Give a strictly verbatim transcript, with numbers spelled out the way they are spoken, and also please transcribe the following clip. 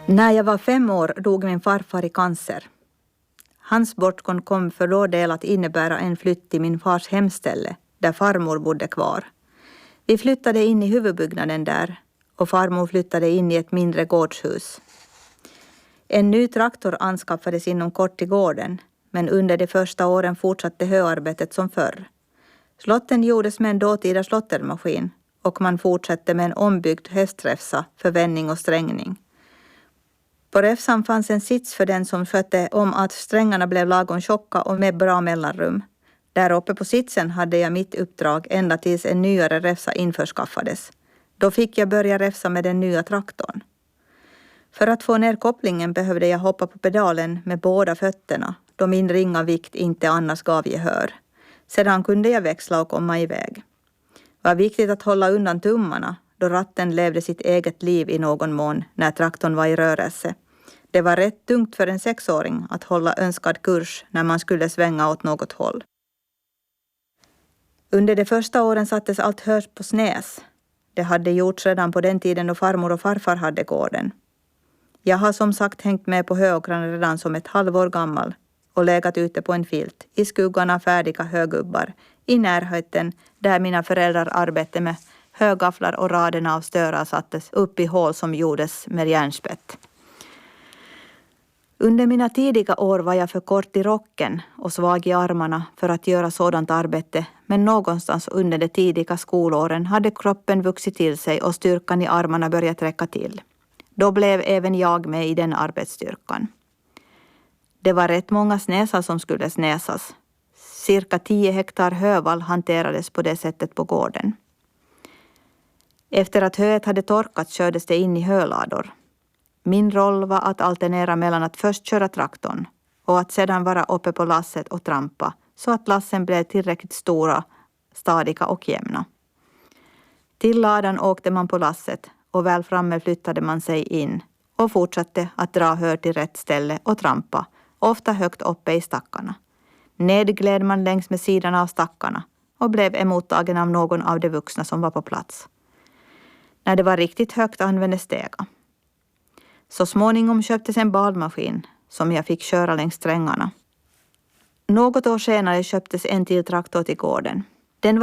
När jag var fem år dog min farfar i cancer. Hans bortgång kom för vår del att innebära en flytt till min fars hemställe, där farmor bodde kvar. Vi flyttade in i huvudbyggnaden där och farmor flyttade in i ett mindre gårdshus. En ny traktor anskaffades inom kort till gården, men under de första åren fortsatte höarbetet som förr. Slotten gjordes med en dåtida slottermaskin och man fortsatte med en ombyggd hästräfsa för vändning och strängning. På räfsan fanns en sits för den som skötte om att strängarna blev lagom tjocka och med bra mellanrum. Där uppe på sitsen hade jag mitt uppdrag ända tills en nyare räfsa införskaffades. Då fick jag börja räfsa med den nya traktorn. För att få ner kopplingen behövde jag hoppa på pedalen med båda fötterna, då min ringa vikt inte annars gav gehör. Sedan kunde jag växla och komma iväg. Det var viktigt att hålla undan tummarna, då ratten levde sitt eget liv i någon mån när traktorn var i rörelse. Det var rätt tungt för en sexåring att hålla önskad kurs när man skulle svänga åt något håll. Under de första åren sattes allt hörs på snäs. Det hade gjorts redan på den tiden då farmor och farfar hade gården. Jag har som sagt hängt med på höåkrarna redan som ett halvår gammal och legat ute på en filt i skuggan av färdiga högubbar i närheten där mina föräldrar arbetade med högafflar och raderna av störar sattes upp i hål som gjordes med järnspett. Under mina tidiga år var jag för kort i rocken och svag i armarna för att göra sådant arbete, men någonstans under de tidiga skolåren hade kroppen vuxit till sig och styrkan i armarna börjat räcka till. Då blev även jag med i den arbetsstyrkan. Det var rätt många snäsar som skulle snäsas. Cirka tio hektar hövall hanterades på det sättet på gården. Efter att höet hade torkat kördes det in i hölador. Min roll var att alternera mellan att först köra traktorn och att sedan vara uppe på lasset och trampa så att lassen blev tillräckligt stora, stadiga och jämna. Till ladan åkte man på lasset och väl framme flyttade man sig in och fortsatte att dra hör till rätt ställe och trampa, ofta högt uppe i stackarna. Nedgled man längs med sidan av stackarna och blev emottagen av någon av de vuxna som var på plats. När det var riktigt högt användes stega. Så småningom köptes en balmaskin som jag fick köra längs strängarna. Något år senare köptes en till traktor till gården.